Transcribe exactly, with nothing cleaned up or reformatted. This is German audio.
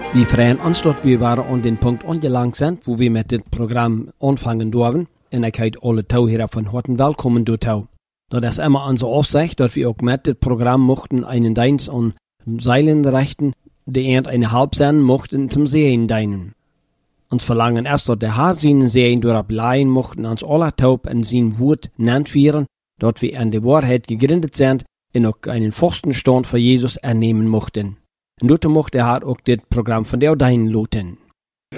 Wir freuen uns, dass wir waren an den Punkt angelangt sind, wo wir mit dem Programm anfangen dürfen. Und ich heiße alle Zuhörer von Harten willkommen dort. Das ist immer unsere Aufsicht, dass wir auch mit dem Programm mochten einen Dienst an Seilen richten, die erst eine halb sein mochten zum Sehen dienen. Uns verlangen erst, dass der Herr seinen Sehen durchbleiben mochten, uns alle taub in sein Wort nennt werden, dort wir an der Wahrheit gegründet sind und auch einen festen Stand für Jesus ernehmen mochten. Und dort mochte der Herr auch das Programm von der Deinen loten.